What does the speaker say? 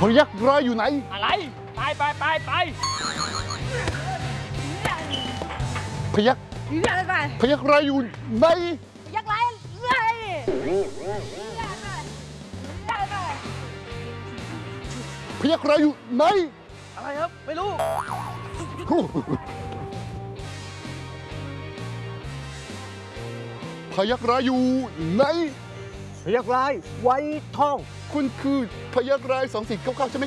ยักร้ายอยู่ไหนอะไรไปพยักพยักร้ายอยู่ไหนยักษ์ไรพยักร้ายอยู่ไหนอะไรครับไม่รู้พยักร้ายอยู่ไหนพยักร้ายไว้ท่องคุณคือพยักร้าย2499ใช่ไหม